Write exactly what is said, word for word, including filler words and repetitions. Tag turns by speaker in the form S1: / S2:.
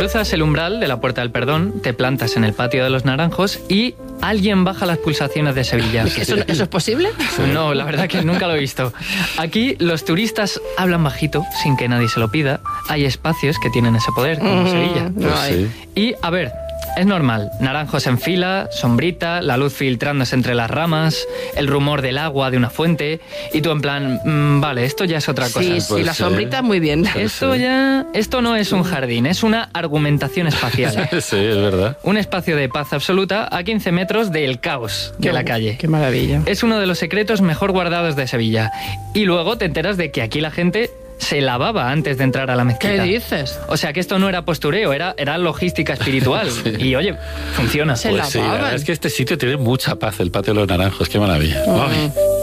S1: Cruzas el umbral de la Puerta del Perdón, te plantas en el patio de los Naranjos y alguien baja las pulsaciones de Sevilla.
S2: ¿Eso, ¿Eso es posible?
S1: No, la verdad que nunca lo he visto. Aquí los turistas hablan bajito, sin que nadie se lo pida. Hay espacios que tienen ese poder, como mm, Sevilla.
S3: Pues sí.
S1: Y, a ver... Es normal, naranjos en fila, sombrita, la luz filtrándose entre las ramas, el rumor del agua de una fuente, y tú en plan, mmm, vale, esto ya es otra cosa.
S2: Sí, sí, pues la sí. sombrita muy bien.
S1: Esto ya, esto no es un jardín, es una argumentación espacial.
S3: Sí, es verdad.
S1: Un espacio de paz absoluta a quince metros del caos de
S2: qué,
S1: la calle.
S2: Qué maravilla.
S1: Es uno de los secretos mejor guardados de Sevilla. Y luego te enteras de que aquí la gente... se lavaba antes de entrar a la mezquita.
S2: ¿Qué dices?
S1: O sea que esto no era postureo, era, era logística espiritual. Sí. Y oye, funciona.
S2: Se
S3: pues
S2: lavaban.
S3: Sí, la verdad es que este sitio tiene mucha paz, el patio de los Naranjos, qué maravilla. Mm.